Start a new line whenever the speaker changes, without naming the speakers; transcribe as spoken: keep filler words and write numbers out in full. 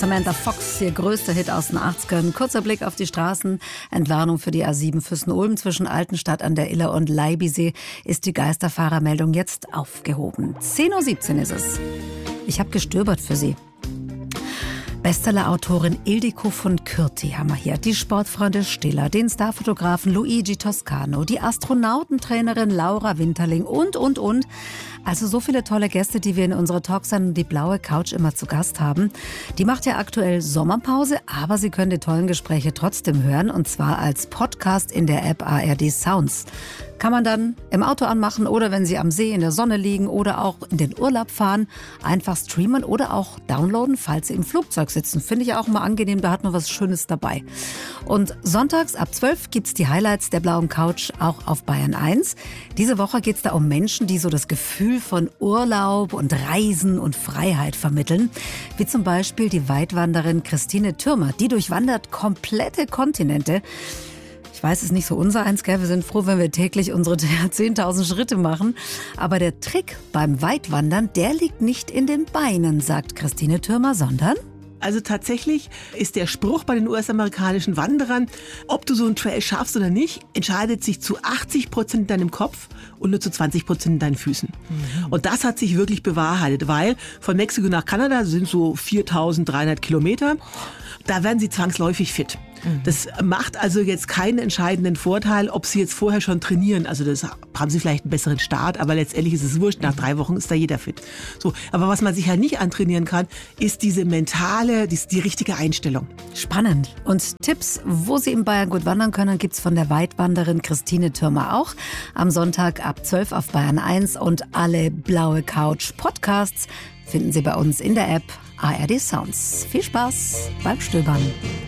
Samantha Fox, ihr größter Hit aus den achtzigern. Kurzer Blick auf die Straßen. Entwarnung für die A sieben Füssen-Ulm zwischen Altenstadt an der Iller und Leibisee ist die Geisterfahrermeldung jetzt aufgehoben. zehn Uhr siebzehn ist es. Ich habe gestöbert für Sie. Bestseller-Autorin Ildiko von Kürti haben wir hier, die Sportfreunde Stiller, den Starfotografen Luigi Toscano, die Astronautentrainerin Laura Winterling und, und, und. Also so viele tolle Gäste, die wir in unserer Talksendung Die Blaue Couch immer zu Gast haben. Die macht ja aktuell Sommerpause, aber Sie können die tollen Gespräche trotzdem hören, und zwar als Podcast in der App A R D Sounds. Kann man dann im Auto anmachen oder wenn Sie am See in der Sonne liegen oder auch in den Urlaub fahren, einfach streamen oder auch downloaden, falls Sie im Flugzeug sitzen. Finde ich auch mal angenehm, da hat man was Schönes dabei. Und sonntags ab zwölf gibt's die Highlights der Blauen Couch auch auf Bayern eins. Diese Woche geht's da um Menschen, die so das Gefühl von Urlaub und Reisen und Freiheit vermitteln. Wie zum Beispiel die Weitwanderin Christine Thürmer. Die durchwandert komplette Kontinente. Ich weiß, es ist nicht so unser eins, gell? Wir sind froh, wenn wir täglich unsere zehntausend Schritte machen. Aber der Trick beim Weitwandern, der liegt nicht in den Beinen, sagt Christine Thürmer, sondern...
Also tatsächlich ist der Spruch bei den U S-amerikanischen Wanderern, ob du so einen Trail schaffst oder nicht, entscheidet sich zu achtzig Prozent in deinem Kopf und nur zu zwanzig Prozent in deinen Füßen. Mhm. Und das hat sich wirklich bewahrheitet, weil von Mexiko nach Kanada sind so viertausenddreihundert Kilometer. Da werden sie zwangsläufig fit. Das macht also jetzt keinen entscheidenden Vorteil, ob Sie jetzt vorher schon trainieren. Also das haben Sie vielleicht einen besseren Start, aber letztendlich ist es wurscht. Nach drei Wochen ist da jeder fit. So, aber was man sich halt nicht antrainieren kann, ist diese mentale, die, die richtige Einstellung.
Spannend. Und Tipps, wo Sie in Bayern gut wandern können, gibt's von der Weitwanderin Christine Thürmer auch. Am Sonntag ab zwölf auf Bayern eins, und alle Blaue Couch Podcasts finden Sie bei uns in der App A R D Sounds. Viel Spaß beim Stöbern.